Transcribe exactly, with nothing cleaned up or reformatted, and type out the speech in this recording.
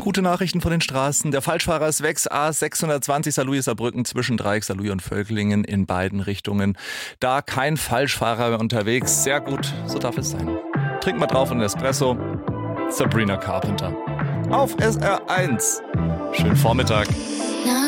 gute Nachrichten von den Straßen. Der Falschfahrer ist weg, A sechshundertzwanzig Saarlouis-Saarbrücken zwischen Dreieck, Saarlouis und Völklingen in beiden Richtungen. Da kein Falschfahrer mehr unterwegs. Sehr gut, so darf es sein. Trink mal drauf einen Espresso. Sabrina Carpenter. Auf S R eins. Schönen Vormittag.